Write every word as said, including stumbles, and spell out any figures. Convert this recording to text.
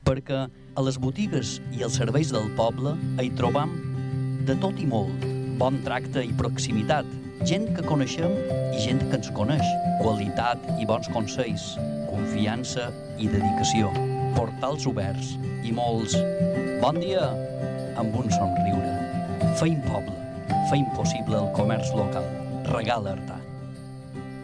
perquè a les botigues i els serveis del poble hi trobam de tot i molt, bon tracte i proximitat, gent que coneixem i gent que ens coneix, qualitat i bons consells, confiança i dedicació, portals oberts i molts bon dia amb un somriure. Feim poble, feim possible el comerç local. Regala Artà.